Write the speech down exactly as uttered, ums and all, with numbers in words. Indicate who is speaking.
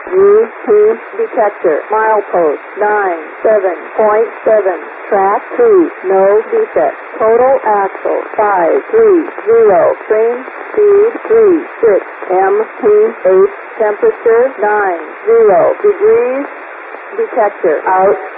Speaker 1: U T detector. Milepost nine seven point seven. Track two. No defect. Total axle five three zero. Train speed three six. M P H temperature nine zero degrees. Detector out.